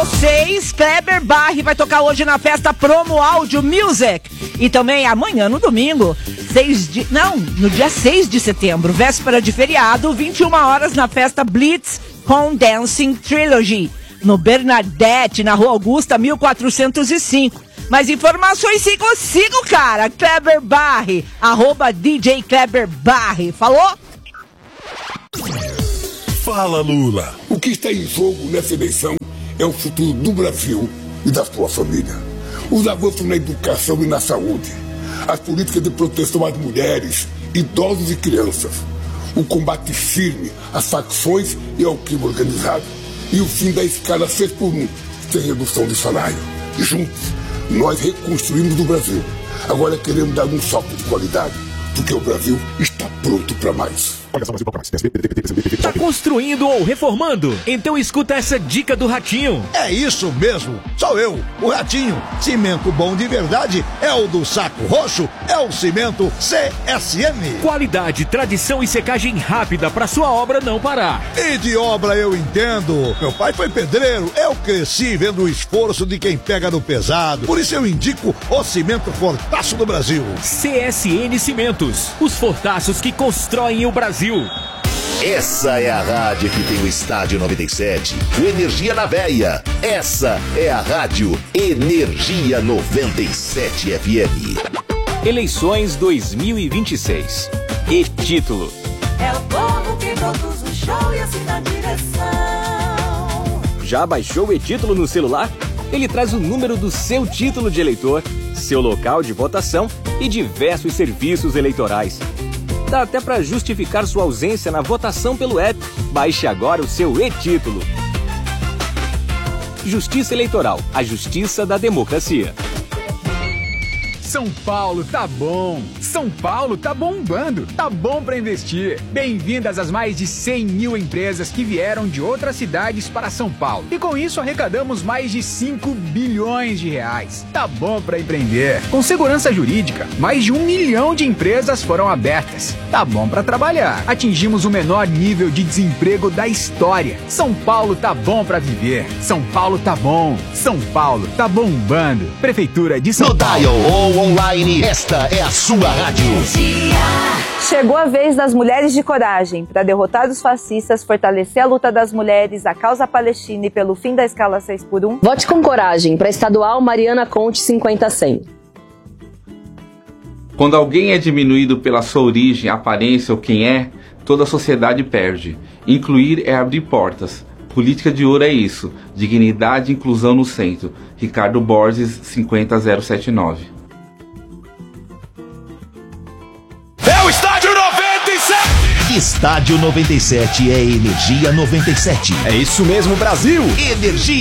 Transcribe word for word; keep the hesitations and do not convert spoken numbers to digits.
vocês, Kleber Barri vai tocar hoje na festa Promo Áudio Music. E também amanhã, no domingo, seis de, não, no dia seis de setembro, véspera de feriado, vinte e uma horas na festa Blitz Home Dancing Trilogy, no Bernadette, na Rua Augusta, mil quatrocentos e cinco. Mais informações, siga, siga o cara, Kleber Barri, arroba D J Kleber Barri. Falou? Fala, Lula. O que está em jogo nessa eleição é o futuro do Brasil e da sua família. Os avanços na educação e na saúde, as políticas de proteção às mulheres, idosos e crianças, o combate firme às facções e ao crime organizado e o fim da escala seis por um, sem redução de salário. Juntos, nós reconstruímos o Brasil. Agora queremos dar um salto de qualidade, porque o Brasil está pronto para mais. Tá construindo ou reformando? Então escuta essa dica do Ratinho. É isso mesmo, sou eu, o Ratinho. Cimento bom de verdade é o do Saco Roxo, é o cimento C S M. Qualidade, tradição e secagem rápida pra sua obra não parar. E de obra eu entendo. Meu pai foi pedreiro, eu cresci vendo o esforço de quem pega no pesado. Por isso eu indico o cimento Fortaço do Brasil. C S N Cimentos, os fortaços que constroem o Brasil. Essa é a rádio que tem o Estádio noventa e sete, o Energia na Veia. Essa é a rádio Energia noventa e sete F M. Eleições dois mil e vinte e seis. E título: é o povo que produz o show e assim na direção. Já baixou o e-título no celular? Ele traz o número do seu título de eleitor, seu local de votação e diversos serviços eleitorais. Dá até para justificar sua ausência na votação pelo app. Baixe agora o seu e-título. Justiça Eleitoral, a justiça da democracia. São Paulo tá bom, São Paulo tá bombando, tá bom pra investir. Bem-vindas às mais de cem mil empresas que vieram de outras cidades para São Paulo. E com isso arrecadamos mais de cinco bilhões de reais. Tá bom pra empreender. Com segurança jurídica, mais de um milhão de empresas foram abertas. Tá bom pra trabalhar. Atingimos o menor nível de desemprego da história. São Paulo tá bom pra viver. São Paulo tá bom. São Paulo tá bombando. Prefeitura de São Paulo. Online, esta é a sua rádio. Chegou a vez das mulheres de coragem para derrotar os fascistas, fortalecer a luta das mulheres, a causa palestina e pelo fim da escala seis por um. Vote com coragem para Estadual Mariana Conte cinquenta cem. Quando alguém é diminuído pela sua origem, aparência ou quem é, toda a sociedade perde. Incluir é abrir portas. Política de ouro é isso. Dignidade e inclusão no centro. Ricardo Borges, cinquenta zero setenta e nove. É o Estádio noventa e sete! Estádio noventa e sete é Energia noventa e sete. É isso mesmo, Brasil! Energia!